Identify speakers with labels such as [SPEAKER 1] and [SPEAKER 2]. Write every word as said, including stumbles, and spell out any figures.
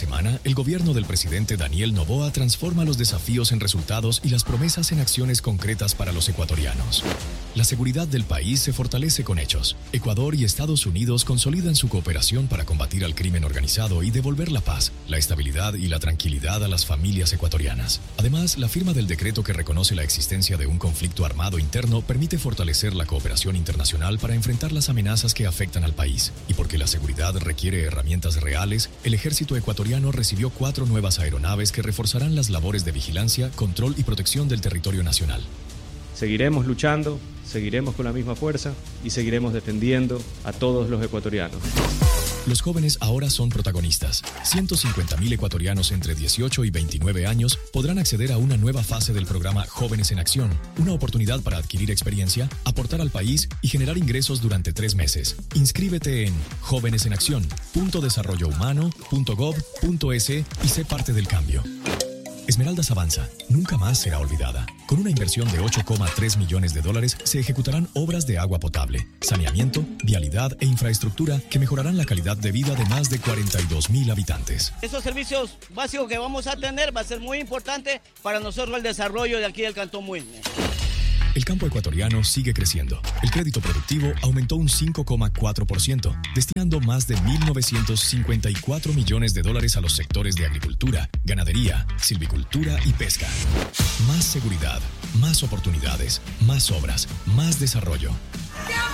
[SPEAKER 1] semana, el gobierno del presidente Daniel Noboa transforma los desafíos en resultados y las promesas en acciones concretas para los ecuatorianos. La seguridad del país se fortalece con hechos. Ecuador y Estados Unidos consolidan su cooperación para combatir al crimen organizado y devolver la paz, la estabilidad y la tranquilidad a las familias ecuatorianas. Además, la firma del decreto que reconoce la existencia de un conflicto armado interno permite fortalecer la cooperación internacional para enfrentar las amenazas que afectan al país. Y porque la seguridad requiere herramientas reales, el ejército ecuatoriano recibió cuatro nuevas aeronaves que reforzarán las labores de vigilancia, control y protección del territorio nacional.
[SPEAKER 2] Seguiremos luchando, seguiremos con la misma fuerza y seguiremos defendiendo a todos los ecuatorianos.
[SPEAKER 1] Los jóvenes ahora son protagonistas. ciento cincuenta mil ecuatorianos entre dieciocho y veintinueve años podrán acceder a una nueva fase del programa Jóvenes en Acción, una oportunidad para adquirir experiencia, aportar al país y generar ingresos durante tres meses. Inscríbete en jóvenes en acción punto desarrollo humano punto gov punto es y sé parte del cambio. Esmeraldas avanza, nunca más será olvidada. Con una inversión de ocho coma tres millones de dólares se ejecutarán obras de agua potable, saneamiento, vialidad e infraestructura que mejorarán la calidad de vida de más de cuarenta y dos mil habitantes.
[SPEAKER 3] Esos servicios básicos que vamos a tener va a ser muy importante para nosotros el desarrollo de aquí del Cantón Muisne.
[SPEAKER 1] El campo ecuatoriano sigue creciendo. El crédito productivo aumentó un cinco coma cuatro por ciento, destinando más de mil novecientos cincuenta y cuatro millones de dólares a los sectores de agricultura, ganadería, silvicultura y pesca. Más seguridad, más oportunidades, más obras, más desarrollo.